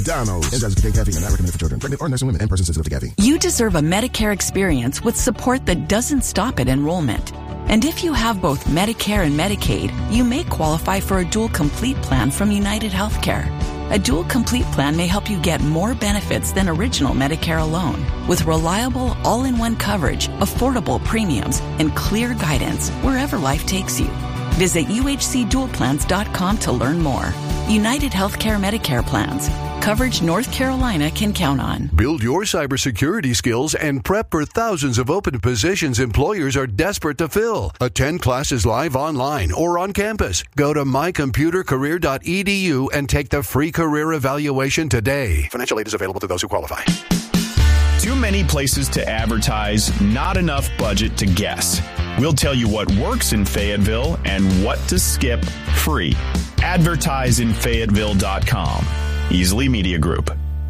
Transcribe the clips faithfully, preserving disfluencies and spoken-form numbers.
Download. Enzymes contain caffeine and not recommended for children, pregnant or nursing women, and persons sensitive to caffeine. You deserve a Medicare experience with support that doesn't stop at enrollment. And if you have both Medicare and Medicaid, you may qualify for a Dual Complete plan from United Healthcare. A Dual Complete plan may help you get more benefits than original Medicare alone, with reliable, all-in-one coverage, affordable premiums, and clear guidance wherever life takes you. Visit U H C dual plans dot com to learn more. United Healthcare Medicare plans. Coverage North Carolina can count on. Build your cybersecurity skills and prep for thousands of open positions employers are desperate to fill. Attend classes live online or on campus. Go to my computer career dot e d u and take the free career evaluation today. Financial aid is available to those who qualify. Too many places to advertise, not enough budget to guess. We'll tell you what works in Fayetteville and what to skip free. advertise in fayetteville dot com. Easily Media Group.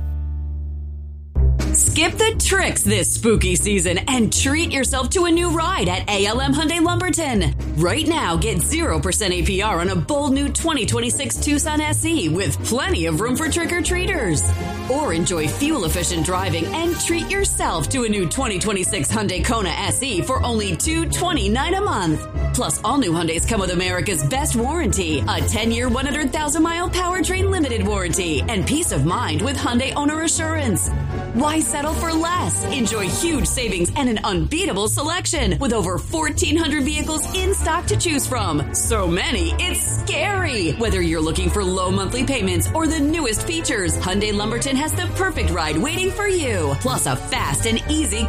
Skip the tricks this spooky season and treat yourself to a new ride at A L M Hyundai Lumberton. Right now, get zero percent A P R on a bold new twenty twenty-six Tucson S E with plenty of room for trick-or-treaters. Or enjoy fuel-efficient driving and treat yourself to a new twenty twenty-six Hyundai Kona S E for only two hundred twenty-nine dollars a month. Plus, all new Hyundais come with America's best warranty, a ten-year, one hundred thousand mile powertrain limited warranty, and peace of mind with Hyundai Owner Assurance. Why settle for less? Enjoy huge savings and an unbeatable selection with over fourteen hundred vehicles in stock to choose from. So many, it's scary. Whether you're looking for low monthly payments or the newest features, Hyundai Lumberton has the perfect ride waiting for you. Plus a fast and easy